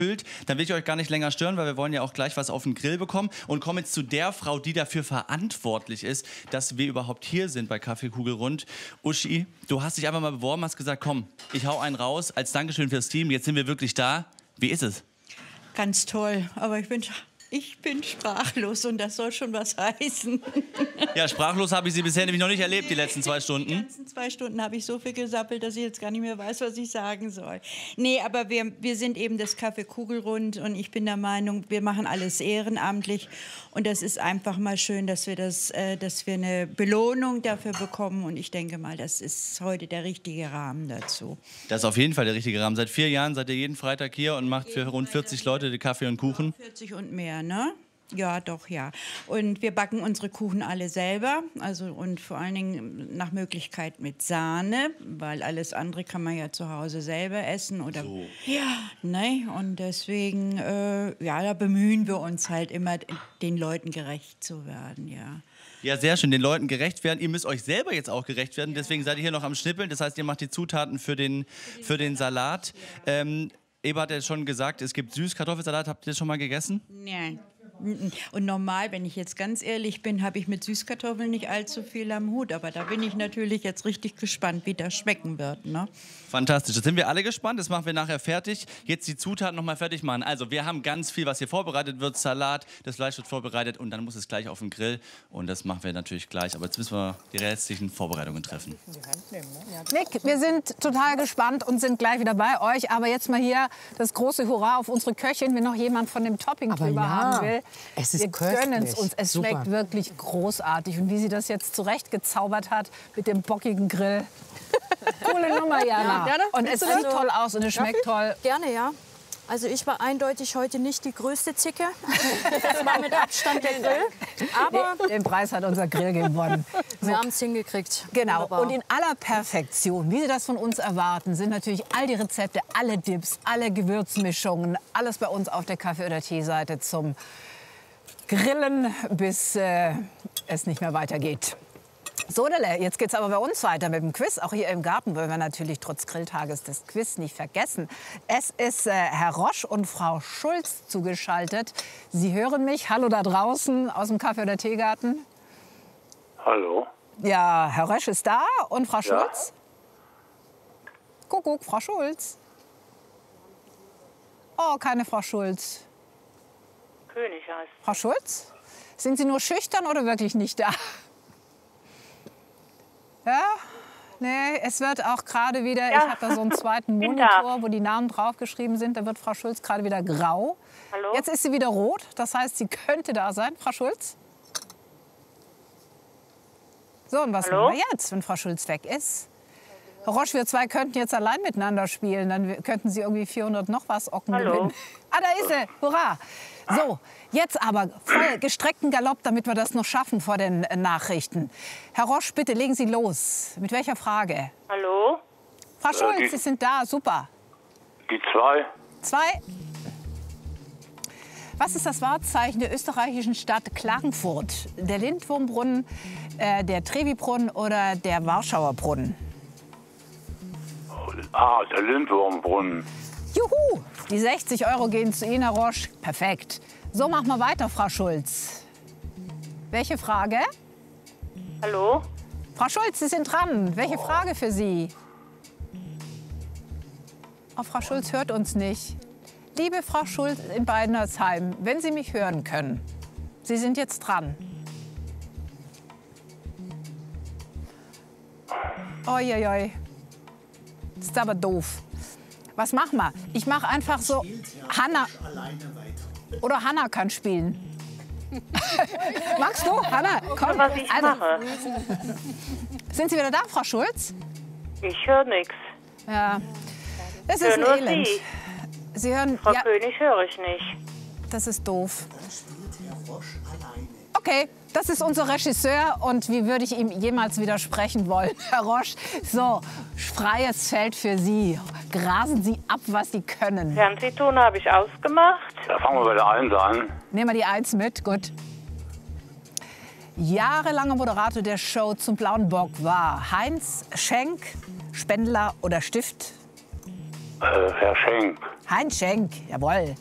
Dann will ich euch gar nicht länger stören, weil wir wollen ja auch gleich was auf den Grill bekommen und kommen jetzt zu der Frau, die dafür verantwortlich ist, dass wir überhaupt hier sind bei Kaffeekugelrund. Uschi, du hast dich einfach mal beworben, hast gesagt, komm, ich hau einen raus als Dankeschön fürs Team. Jetzt sind wir wirklich da. Wie ist es? Ganz toll, aber ich bin sprachlos und das soll schon was heißen. Ja, sprachlos habe ich Sie bisher nämlich noch nicht erlebt, die letzten 2 Stunden. Die letzten 2 Stunden habe ich so viel gesappelt, dass ich jetzt gar nicht mehr weiß, was ich sagen soll. Nee, aber wir sind eben das Café Kugelrund und ich bin der Meinung, wir machen alles ehrenamtlich und das ist einfach mal schön, dass wir eine Belohnung dafür bekommen und ich denke mal, das ist heute der richtige Rahmen dazu. Das ist auf jeden Fall der richtige Rahmen. Seit 4 Jahren seid ihr jeden Freitag hier und macht für rund 40 Leute den Kaffee und Kuchen. 40 und mehr, ne? Ja, doch, ja. Und wir backen unsere Kuchen alle selber, also und vor allen Dingen nach Möglichkeit mit Sahne, weil alles andere kann man ja zu Hause selber essen oder so. Ja, ne? Und deswegen, ja, da bemühen wir uns halt immer, den Leuten gerecht zu werden, ja. Ja, sehr schön, den Leuten gerecht werden. Ihr müsst euch selber jetzt auch gerecht werden, deswegen seid ihr hier noch am Schnippeln. Das heißt, ihr macht die Zutaten für den Salat. Eber hat ja schon gesagt, es gibt Süßkartoffelsalat. Habt ihr das schon mal gegessen? Nein. Und normal, wenn ich jetzt ganz ehrlich bin, habe ich mit Süßkartoffeln nicht allzu viel am Hut. Aber da bin ich natürlich jetzt richtig gespannt, wie das schmecken wird. Ne? Fantastisch, das sind wir alle gespannt. Das machen wir nachher fertig. Jetzt die Zutaten noch mal fertig machen. Also wir haben ganz viel, was hier vorbereitet wird. Salat, das Fleisch wird vorbereitet und dann muss es gleich auf den Grill. Und das machen wir natürlich gleich. Aber jetzt müssen wir die restlichen Vorbereitungen treffen. Nick, wir sind total gespannt und sind gleich wieder bei euch. Aber jetzt mal hier das große Hurra auf unsere Köchin, wenn noch jemand von dem Topping drüber haben will. Es ist wir gönnen es uns. Es Super. schmeckt wirklich großartig. Und wie sie das jetzt zurechtgezaubert hat mit dem bockigen Grill. Coole Nummer, Jana. Ja, und es sieht toll aus und es schmeckt toll. Gerne, ja. Also ich war eindeutig heute nicht die größte Zicke. Das war mit Abstand der Grill. Aber Den Preis hat unser Grill gewonnen. wir haben es hingekriegt. Genau. Wunderbar. Und in aller Perfektion, wie Sie das von uns erwarten, sind natürlich all die Rezepte, alle Dips, alle Gewürzmischungen, alles bei uns auf der Kaffee- oder Teeseite zum Grillen, bis es nicht mehr weitergeht. So, jetzt geht's aber bei uns weiter mit dem Quiz. Auch hier im Garten wollen wir natürlich trotz Grilltages das Quiz nicht vergessen. Es ist Herr Roche und Frau Schulz zugeschaltet. Sie hören mich. Hallo da draußen aus dem Kaffee- oder Teegarten. Hallo. Ja, Herr Roche ist da und Frau Ja. Schulz? Kuckuck, Frau Schulz. Oh, keine Frau Schulz. König heißt. Frau Schulz? Sind Sie nur schüchtern oder wirklich nicht da? Ja? Nee, es wird auch gerade wieder, Ja. ich habe da so einen zweiten Bin Monitor, wo die Namen draufgeschrieben sind, da wird Frau Schulz gerade wieder grau. Hallo? Jetzt ist sie wieder rot, das heißt, sie könnte da sein. Frau Schulz? So, und was Hallo? machen wir jetzt, wenn Frau Schulz weg ist? Herr Roche, wir zwei könnten jetzt allein miteinander spielen, dann könnten Sie irgendwie 400 noch was Ocken Hallo? gewinnen. Ah, da ist sie, hurra! So, jetzt aber voll gestreckten Galopp, damit wir das noch schaffen vor den Nachrichten. Herr Roche, bitte legen Sie los. Mit welcher Frage? Hallo? Frau Schulz, die- Sie sind da, super. Die 2. 2. Was ist das Wahrzeichen der österreichischen Stadt Klagenfurt? Der Lindwurmbrunnen, der Trevi-Brunnen oder der Warschauer Brunnen? Ah, der Lindwurmbrunnen. Juhu! Die 60 € gehen zu Ihnen, Herr Roche. Perfekt. So, machen wir weiter, Frau Schulz. Welche Frage? Hallo? Frau Schulz, Sie sind dran. Welche Frage für Sie? Oh, Frau Schulz hört uns nicht. Liebe Frau Schulz in Beinersheim, wenn Sie mich hören können, Sie sind jetzt dran. Uiuiui. Das ist aber doof. Was machen wir? Ich mache einfach so. Hanna. Oder Hanna kann spielen. Magst du? Hanna, komm. Was ich mache? Sind Sie wieder da, Frau Schulz? Ich höre nichts. Ja. Das ist Hör ein nur Elend. Sie. Sie hören. Frau Ja, König höre ich nicht. das ist doof. Okay, das ist unser Regisseur und wie würde ich ihm jemals widersprechen wollen, Herr Roche? So, freies Feld für Sie. Grasen Sie ab, was Sie können. Fernsehton habe ich ausgemacht. Da fangen wir bei der 1 an. Nehmen wir die 1 mit, gut. Jahrelanger Moderator der Show zum Blauen Bock war Heinz Schenk, Spendler oder Stift? Herr Schenk. Heinz Schenk, jawohl.